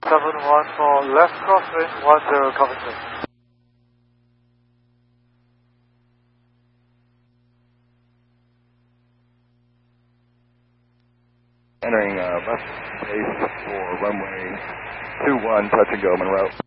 71 for left crosswind, 10 Covington. Entering left base for runway 21, touch and go, Monroe.